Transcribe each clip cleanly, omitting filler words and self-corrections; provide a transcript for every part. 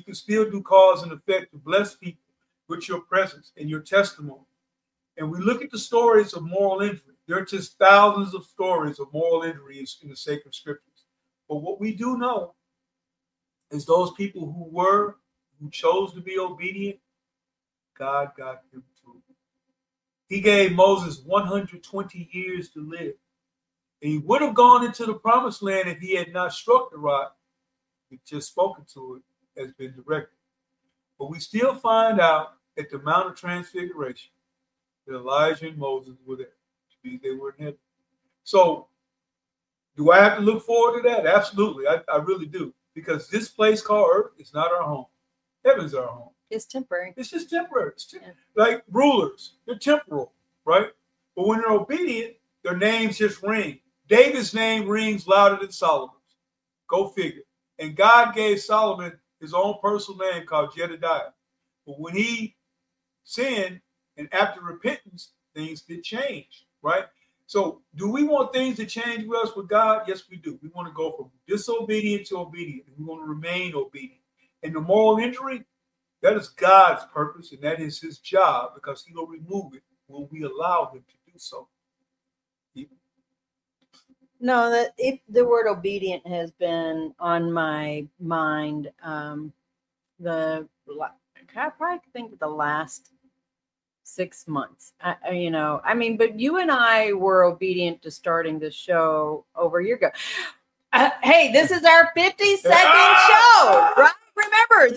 can still do cause and effect to bless people with your presence and your testimony. And we look at the stories of moral injury. There are just thousands of stories of moral injury in the sacred scriptures. But what we do know is those people who chose to be obedient, God got them through. He gave Moses 120 years to live. And he would have gone into the promised land if he had not struck the rock. He'd just spoken to it as been directed. But we still find out at the Mount of Transfiguration that Elijah and Moses were there. Which means they were in heaven. So, do I have to look forward to that? Absolutely. I really do. Because this place called Earth is not our home. Heaven's our home. It's temporary. It's just temporary. Like rulers, they're temporal, right? But when they're obedient, their names just ring. David's name rings louder than Solomon's. Go figure. And God gave Solomon his own personal name called Jedediah. But when he sinned and after repentance, things did change, right? So do we want things to change with us with God? Yes, we do. We want to go from disobedient to obedient. We want to remain obedient. And the moral injury, that is God's purpose, and that is his job because he will remove it when we allow him to do so. No, that if the word obedient has been on my mind, I probably think the last 6 months. But you and I were obedient to starting this show over a year ago. Hey, this is our 52nd show, right? Remember,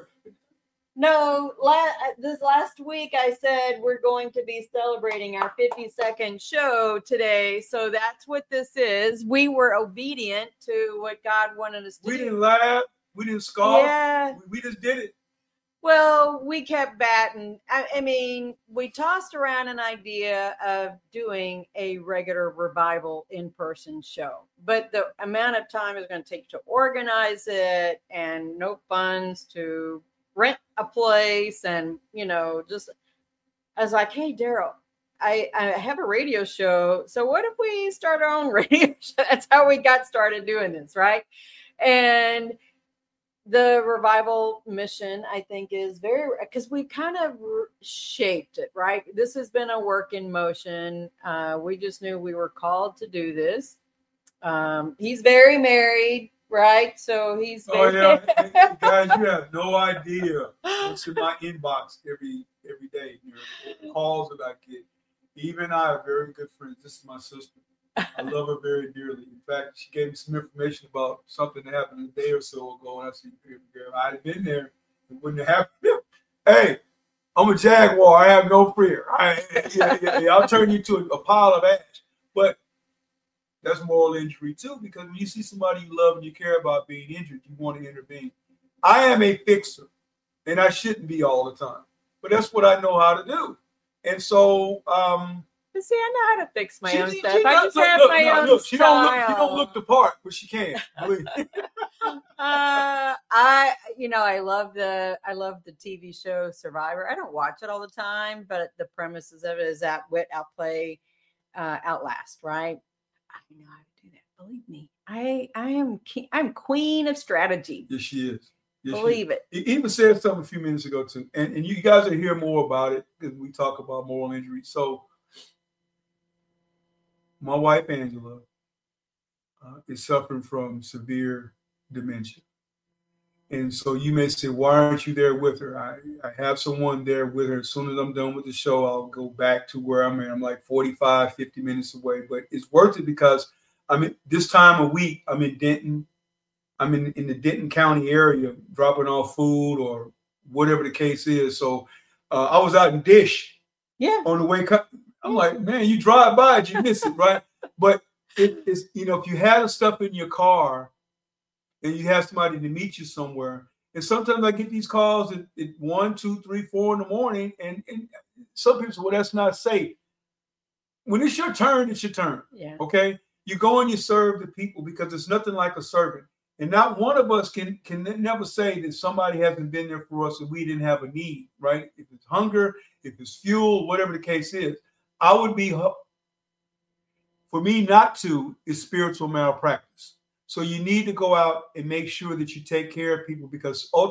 this last week I said we're going to be celebrating our 52nd show today. So that's what this is. We were obedient to what God wanted us to do. We didn't laugh. We didn't scoff. Yeah. We just did it. Well, we kept batting. We tossed around an idea of doing a regular revival in-person show. But the amount of time it's going to take to organize it and no funds to rent a place and, just I was like, hey, Daryl, I have a radio show. So what if we start our own radio show? That's how we got started doing this, right? And the revival mission, I think, is because we kind of shaped it, right? This has been a work in motion. We just knew we were called to do this. He's very married, right? So he's very... Oh, yeah. Guys, you have no idea what's in my inbox every day. The calls that I get. Even and I are very good friends. This is my sister. I love her very dearly. In fact, she gave me some information about something that happened a day or so ago. And I said, girl, I'd have been there. It wouldn't have happened. Hey, I'm a Jaguar. I have no fear. I'll turn you to a pile of ash. But that's moral injury, too, because when you see somebody you love and you care about being injured, you want to intervene. I am a fixer, and I shouldn't be all the time. But that's what I know how to do. And so... But see, I know how to fix my own stuff. I just have my own She style. don't look the part, but she can. I love the TV show Survivor. I don't watch it all the time, but the premises of it is outwit, outplay, outlast, right? I know how to do that. Believe me, I'm queen of strategy. Yes, she is. Yes, Believe it. He even said something a few minutes ago too, and you guys will hear more about it because we talk about moral injury. So. My wife, Angela, is suffering from severe dementia. And so you may say, why aren't you there with her? I have someone there with her. As soon as I'm done with the show, I'll go back to where I'm at. I'm like 45, 50 minutes away. But it's worth it because this time of week, I'm in Denton. I'm in the Denton County area dropping off food or whatever the case is. So I was out in Dish on the way. I'm like, man, you drive by it, you miss it, right? But it's, if you have stuff in your car and you have somebody to meet you somewhere, and sometimes I get these calls at 1, 2, 3, 4 in the morning, and some people say, well, that's not safe. When it's your turn, it's your turn. Yeah. Okay? You go and you serve the people because it's nothing like a servant. And not one of us can never say that somebody hasn't been there for us and we didn't have a need, right? If it's hunger, if it's fuel, whatever the case is. For me not to is spiritual malpractice. So you need to go out and make sure that you take care of people because ultimately